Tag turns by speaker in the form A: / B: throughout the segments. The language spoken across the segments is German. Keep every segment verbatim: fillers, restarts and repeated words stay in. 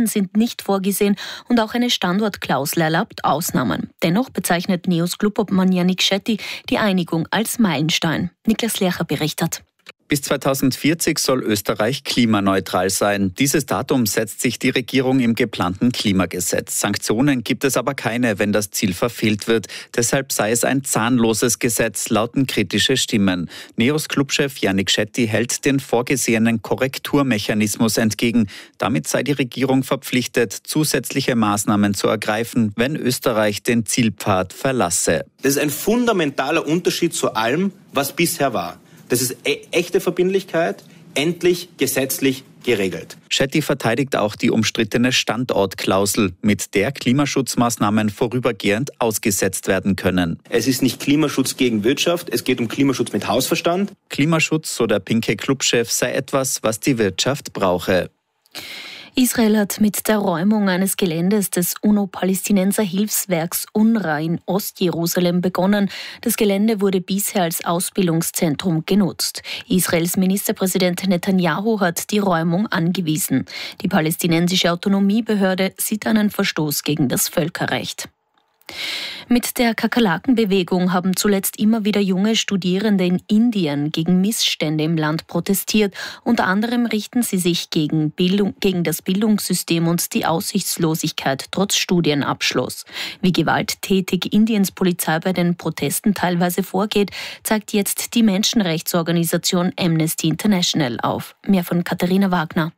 A: Sanktionen sind nicht vorgesehen und auch eine Standortklausel erlaubt Ausnahmen. Dennoch bezeichnet Neos Clubobmann Yannick Shetty die Einigung als Meilenstein. Niklas Lercher berichtet.
B: Bis zweitausendvierzig soll Österreich klimaneutral sein. Dieses Datum setzt sich die Regierung im geplanten Klimagesetz. Sanktionen gibt es aber keine, wenn das Ziel verfehlt wird. Deshalb sei es ein zahnloses Gesetz, lauten kritische Stimmen. Neos Clubchef Yannick Shetty hält den vorgesehenen Korrekturmechanismus entgegen. Damit sei die Regierung verpflichtet, zusätzliche Maßnahmen zu ergreifen, wenn Österreich den Zielpfad verlasse.
C: Das ist ein fundamentaler Unterschied zu allem, was bisher war. Das ist e- echte Verbindlichkeit, endlich gesetzlich geregelt.
B: Shetty verteidigt auch die umstrittene Standortklausel, mit der Klimaschutzmaßnahmen vorübergehend ausgesetzt werden können.
C: Es ist nicht Klimaschutz gegen Wirtschaft, es geht um Klimaschutz mit Hausverstand.
B: Klimaschutz, so der pinke Clubchef, sei etwas, was die Wirtschaft brauche.
A: Israel hat mit der Räumung eines Geländes des UNO-Palästinenser-Hilfswerks UNRWA in Ostjerusalem begonnen. Das Gelände wurde bisher als Ausbildungszentrum genutzt. Israels Ministerpräsident Netanyahu hat die Räumung angewiesen. Die palästinensische Autonomiebehörde sieht einen Verstoß gegen das Völkerrecht. Mit der Kakerlakenbewegung haben zuletzt immer wieder junge Studierende in Indien gegen Missstände im Land protestiert. Unter anderem richten sie sich gegen, Bildung, gegen das Bildungssystem und die Aussichtslosigkeit trotz Studienabschluss. Wie gewalttätig Indiens Polizei bei den Protesten teilweise vorgeht, zeigt jetzt die Menschenrechtsorganisation Amnesty International auf. Mehr von Katharina Wagner.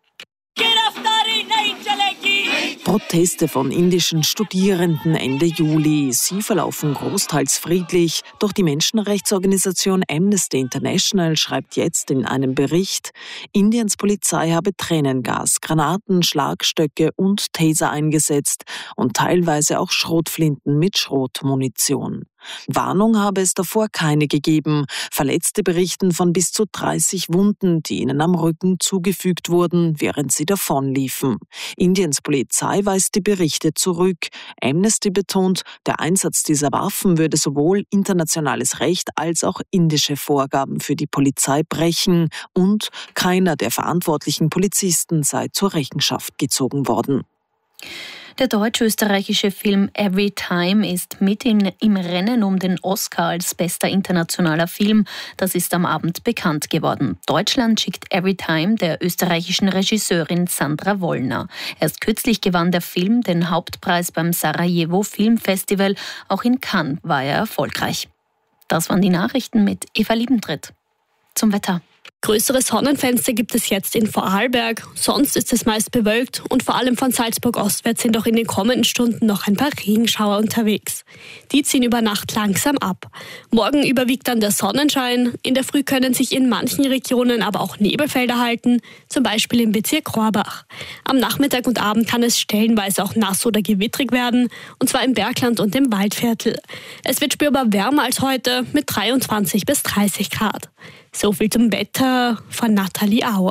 D: Proteste von indischen Studierenden Ende Juli. Sie verlaufen großteils friedlich. Doch die Menschenrechtsorganisation Amnesty International schreibt jetzt in einem Bericht, Indiens Polizei habe Tränengas, Granaten, Schlagstöcke und Taser eingesetzt und teilweise auch Schrotflinten mit Schrotmunition. Warnung habe es davor keine gegeben. Verletzte berichten von bis zu dreißig Wunden, die ihnen am Rücken zugefügt wurden, während sie davonliefen. Indiens Polizei weist die Berichte zurück. Amnesty betont, der Einsatz dieser Waffen würde sowohl internationales Recht als auch indische Vorgaben für die Polizei brechen und keiner der verantwortlichen Polizisten sei zur Rechenschaft gezogen worden.
A: Der deutsch-österreichische Film Every Time ist mit in, im Rennen um den Oscar als bester internationaler Film. Das ist am Abend bekannt geworden. Deutschland schickt Every Time der österreichischen Regisseurin Sandra Wollner. Erst kürzlich gewann der Film den Hauptpreis beim Sarajevo Filmfestival. Auch in Cannes war er erfolgreich. Das waren die Nachrichten mit Eva Liebentritt. Zum Wetter.
E: Größere Sonnenfenster gibt es jetzt in Vorarlberg. Sonst ist es meist bewölkt und vor allem von Salzburg ostwärts sind auch in den kommenden Stunden noch ein paar Regenschauer unterwegs. Die ziehen über Nacht langsam ab. Morgen überwiegt dann der Sonnenschein. In der Früh können sich in manchen Regionen aber auch Nebelfelder halten, zum Beispiel im Bezirk Rohrbach. Am Nachmittag und Abend kann es stellenweise auch nass oder gewittrig werden, und zwar im Bergland und im Waldviertel. Es wird spürbar wärmer als heute mit dreiundzwanzig bis dreißig Grad. So viel zum Wetter von Nathalie Auer.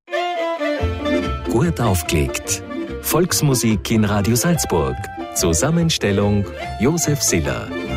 F: Gut aufgelegt. Volksmusik in Radio Salzburg. Zusammenstellung Josef Siller.